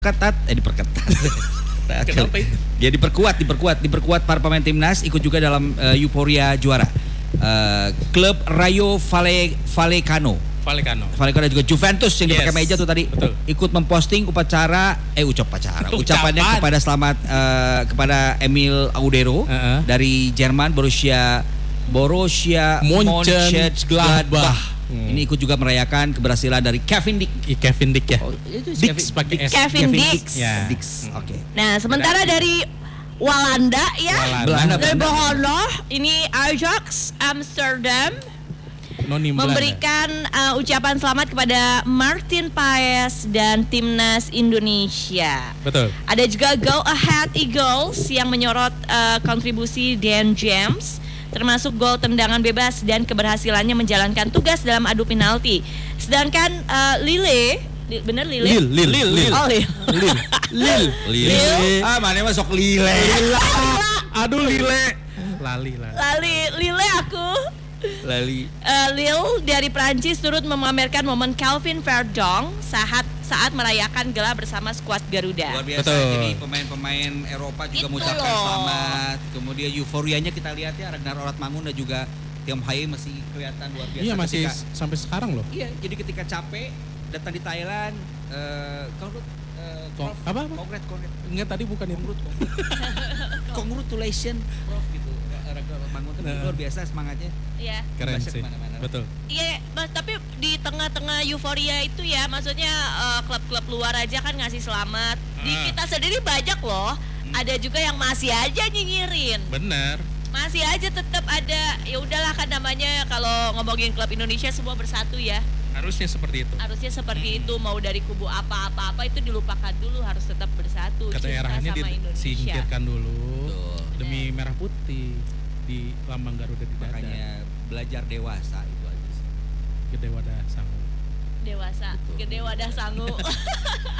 diperketat. Kenapa itu? Ya diperkuat para pemain timnas ikut juga dalam euforia juara. Klub Rayo Vallecano dan juga Juventus yang dipakai meja tuh tadi. Betul. Ikut memposting ucapannya kepada Emil Audero dari Jerman Borussia Mönchengladbach. Ini ikut juga merayakan keberhasilan dari Kevin Dix ya. Dix pakai S. Kevin Dix. Ya. Dix. Oke. Nah, sementara dari Walanda ya. Dari Belanda, ini Ajax Amsterdam memberikan ucapan selamat kepada Martin Paes dan timnas Indonesia. Betul. Ada juga Go Ahead Eagles yang menyorot kontribusi Dan James, termasuk gol tendangan bebas dan keberhasilannya menjalankan tugas dalam adu penalti. Sedangkan Lille. Oh, Lille. Mana masuk Lille. Aduh Lille. Lali. Lille aku. Lille dari Prancis turut memamerkan momen Calvin Verdong saat merayakan gala bersama skuad Garuda. Luar biasa. Betul. Jadi pemain-pemain Eropa juga mengucapkan selamat. Kemudian euforianya kita lihat ya, Ragnar Oratmangun dan juga Tiam Haye masih kelihatan luar biasa. Iya, masih sampai sekarang loh. Iya, jadi ketika capek datang di Thailand, Kongret. Enggak, tadi bukan itu. Congratulations, Prof gitu. Ragnar Oratmangun kan luar biasa semangatnya. Iya. Keren sih. Betul. Iya, tapi di tengah-tengah euforia itu ya, maksudnya klub-klub luar aja kan ngasih selamat. Di kita sendiri banyak loh. Ada juga yang masih aja nyinyirin. Bener. Masih aja tetap ada. Ya udahlah, kan namanya kalau ngomongin klub Indonesia semua bersatu ya. Harusnya seperti itu. Mau dari kubu apa itu dilupakan dulu, harus tetap bersatu. Daerahnya disingkirkan dulu. Betul. Demi merah putih di lambang Garuda di dada. Makanya belajar dewasa itu aja sih. Gede wadah sangu. Gede wadah sangu.